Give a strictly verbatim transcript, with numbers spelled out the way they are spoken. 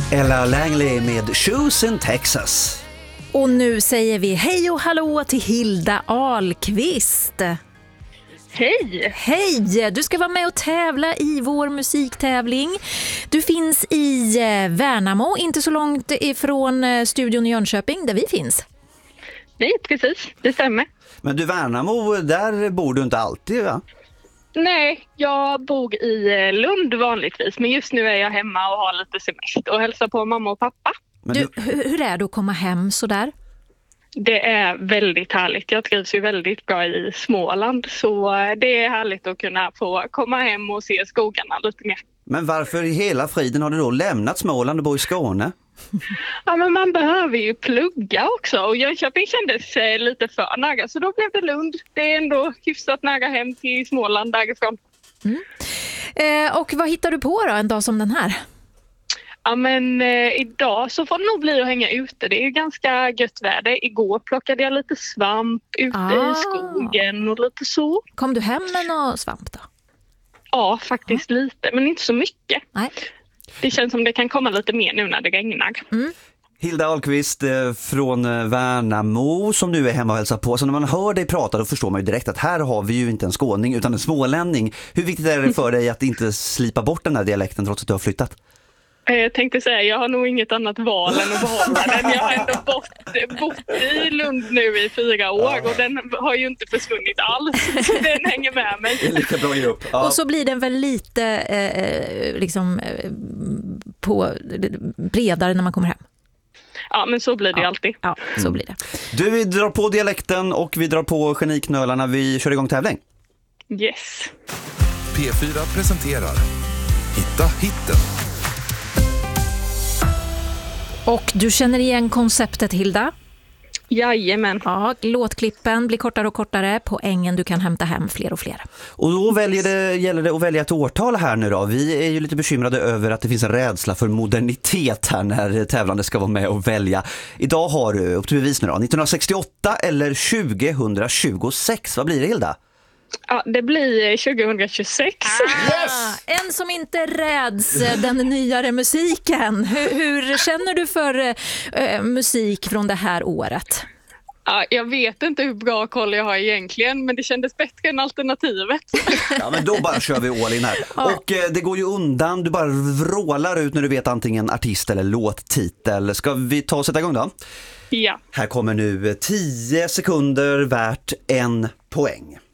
Ella Langley med Shoes in Texas. Och nu säger vi hej och hallå till Hilda Ahlqvist. Hej! Hej! Du ska vara med och tävla i vår musiktävling. Du finns i Värnamo, inte så långt ifrån studion i Jönköping där vi finns. Nej, precis. Det stämmer. Men du, Värnamo, där bor du inte alltid, va? Nej, jag bor i Lund vanligtvis. Men just nu är jag hemma och har lite semester och hälsar på mamma och pappa. Men Du, du... hur är det att komma hem så där? Det är väldigt härligt. Jag trivs ju väldigt bra i Småland. Så det är härligt att kunna få komma hem och se skogarna lite mer. Men varför i hela friden har du då lämnat Småland och bor i Skåne? Ja, men man behöver ju plugga också. Och Jönköping kändes eh, lite för nära. Så då blev det Lund. Det är ändå hyfsat nära hem till Småland därifrån. Mm. Eh, och vad hittar du på då en dag som den här? Ja, men eh, idag så får det nog bli att hänga ute. Det är ju ganska gött väder. Igår plockade jag lite svamp ute Ah. i skogen och lite så. Kom du hem med någon svamp då? Ja, faktiskt lite. Men inte så mycket. Nej. Det känns som det kan komma lite mer nu när det regnar. Mm. Hilda Ahlqvist eh, från eh, Värnamo som nu är hemma och hälsar på. Så när man hör dig prata då förstår man ju direkt att här har vi ju inte en skåning utan en smålänning. Hur viktigt är det för dig att inte slipa bort den här dialekten trots att du har flyttat? Jag tänkte säga, jag har nog inget annat val än att behålla den. Jag har ändå bott, bott i Lund nu i fyra år och den har ju inte försvunnit alls. Så den hänger med mig. Det är lika bra att ge upp. Ja. Och så blir den väl lite eh, liksom eh, på bredare när man kommer hem. Ja, men så blir det ju Ja. alltid. Ja, så blir det. Du, vi drar på dialekten och vi drar på geniknölarna. Vi kör igång tävling. Yes. P fyra presenterar Hitta hitten. Och du känner igen konceptet, Hilda? Jajamän. Ja, låtklippen blir kortare och kortare. Poängen du kan hämta hem fler och fler. Och då väljer det, gäller det att välja ett årtal här nu då. Vi är ju lite bekymrade över att det finns en rädsla för modernitet här när tävlande ska vara med och välja. Idag har du upp till bevis nu då. nittonhundrasextioåtta eller tjugohundratjugosex. Vad blir det, Hilda? Ja, det blir tjugohundratjugosex. Ah, en som inte räds den nyare musiken. Hur, hur känner du för eh, musik från det här året? Ja, jag vet inte hur bra koll jag har egentligen, men det kändes bättre än alternativet. Ja, men då bara kör vi all in här. Ja. Och eh, det går ju undan. Du bara vrålar ut när du vet antingen artist eller låttitel. Ska vi ta och sätta igång då? Ja. Här kommer nu tio sekunder värt en poäng.